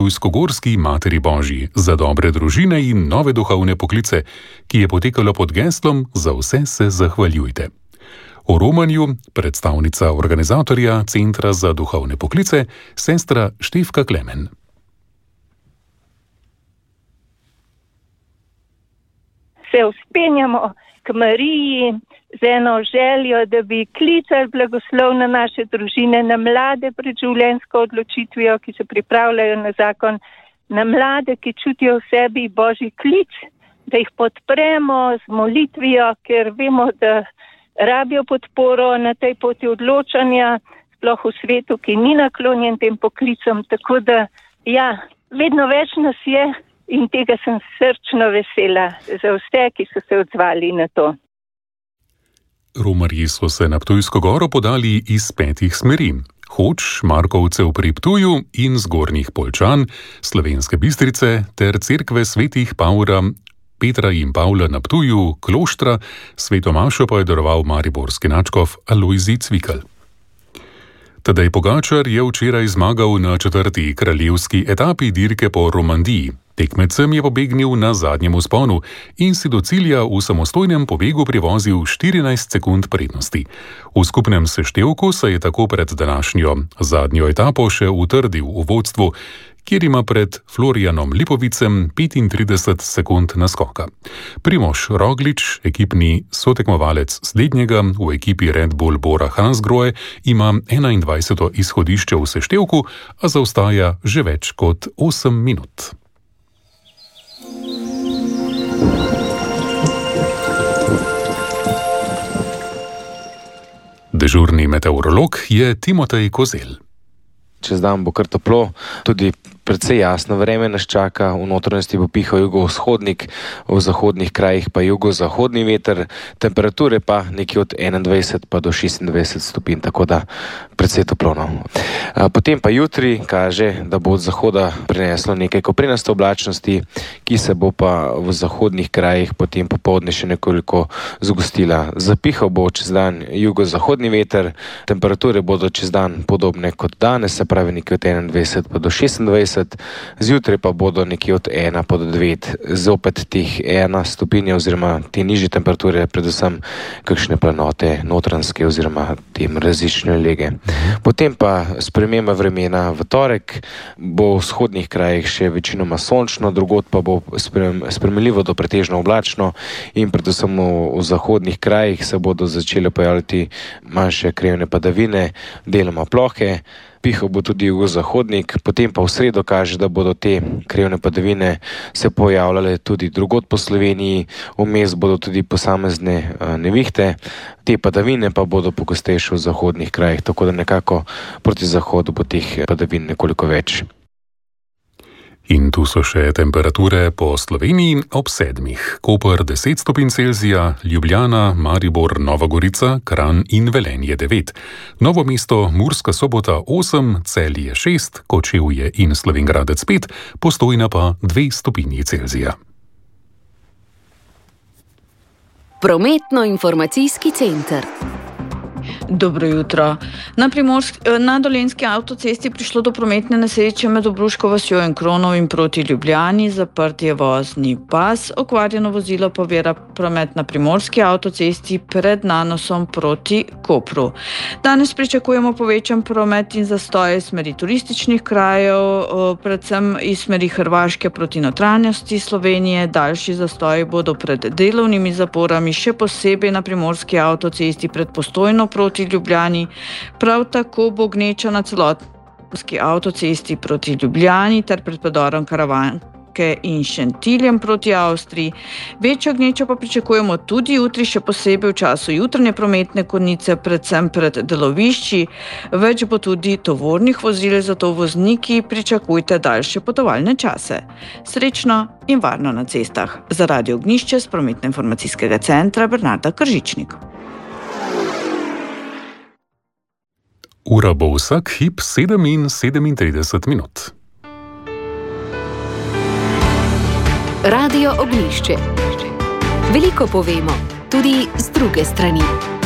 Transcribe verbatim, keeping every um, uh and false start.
Ptujsko-Gorski Materi Božji za dobre družine in nove duhovne poklice, ki je potekalo pod geslom Za vse se zahvaljujte. O romanju predstavnica organizatorja Centra za duhovne poklice, sestra Štefka Klemen. Se vzpenjamo k Mariji z eno željo, da bi klicali blagoslov na naše družine, na mlade pred življenjsko odločitvijo, ki se pripravljajo na zakon, na mlade, ki čutijo v sebi Božji klic, da jih podpremo z molitvijo, ker vemo, da rabijo podporo na tej poti odločanja, sploh v svetu, ki ni naklonjen tem poklicom. Tako da, ja, vedno več nas je in tega sem srčno vesela za vse, ki so se odzvali na to. Romarji so se na Ptujsko goro podali iz petih smeri. Hoč, Markovcev pri Ptuju in Zgornjih Poljčan, Slovenske Bistrice ter cerkve svetih Pavla, Petra in Pavla na Ptuju, Kloštra, sveto mašo pa je daroval mariborski nadškof Alojzij Cvikl. Tadej Pogačar je včeraj zmagal na četrti kraljevski etapi dirke po Romandiji. Tekmecem je pobegnil na zadnjem vzponu in si do cilja v samostojnem pobegu privozil štirinajst sekund prednosti. V skupnem seštevku se je tako pred današnjo zadnjo etapo še utrdil v vodstvu, kjer ima pred Florianom Lipovicem petintrideset sekund naskoka. Primož Roglič, ekipni sotekmovalec slednjega v ekipi Red Bull Bora Hansgrohe, ima enaindvajseto izhodišče v seštevku, a zaostaja že več kot osem minut. Dežurni meteorolog je Timotej Kozel. Čez dan bo kar toplo, tudi precej jasno vreme nas čaka, v notranjosti bo pihal jugovzhodnik, v zahodnih krajih pa jugozahodni veter, temperature pa nekje od enaindvajset pa do šestindvajset stopinj, tako da precej toplo. Potem pa jutri kaže, da bo od zahoda prineslo nekaj koprenaste oblačnosti, ki se bo pa v zahodnih krajih potem popoldne še nekoliko zgostila. Zapihal bo čez dan jugozahodni veter, temperature bodo čez dan podobne kot danes, se pravi nekje od enaindvajset pa do šestindvajset, zjutraj pa bodo nekje od ena pa do devet, zopet teh ena stopinja oziroma te nižje temperature, predvsem kakšne planote notranske oziroma te različne lege. Potem pa sprememba vremena v torek, bo v vzhodnih krajih še večinoma sončno, drugod pa bo spremenljivo do pretežno oblačno in predvsem v, v zahodnih krajih se bodo začele pojavljati manjše krajevne padavine, deloma plohe. Pihal bo tudi jugozahodnik, potem pa v sredo kaže, da bodo te krajevne padavine se pojavljale tudi drugod po Sloveniji, vmes bodo tudi posamezne nevihte, te padavine pa bodo pogostejše v zahodnih krajih, tako da nekako proti zahodu bo teh padavin nekoliko več. In tu so še temperature po Sloveniji ob sedmih. Koper deset stopinj Celzija, Ljubljana, Maribor, Nova Gorica, Kranj in Velenje devet. Novo mesto, Murska Sobota osem, Celje šest, Kočevje in Slovenj Gradec pet, Postojna pa dve stopinji Celzija. Prometno-informacijski center. Dobro jutro. Na, na Dolenjski avtocesti prišlo do prometne nesreče med Dobruško vasjo in Kronovim proti Ljubljani, zaprt je vozni pas, okvarjeno vozilo pa ovira promet na Primorski avtocesti pred Nanosom proti Kopru. Danes pričakujemo povečan promet in zastoje iz smeri turističnih krajev, predvsem iz smeri Hrvaške proti notranjosti Slovenije. Daljši zastoji bodo pred delovnimi zaporami, še posebej na Primorski avtocesti pred Postojno proti Ljubljani, prav tako bo gneča na celotni avtocesti proti Ljubljani ter pred predorom Karavanke in Šentiljem proti Avstriji. Večjo gnečo pa pričakujemo tudi jutri, še posebej v času jutranje prometne konice, predvsem pred delovišči. Več bo tudi tovornih vozil, zato vozniki pričakujte daljše potovalne čase. Srečno in varno na cestah. Za Radio Ognjišče z Prometno-informacijskega centra Bernarda Kržičnik. Ura bo vsak hip sedem in sedemintrideset minut. Radio Ognjišče. Veliko povemo, tudi z druge strani.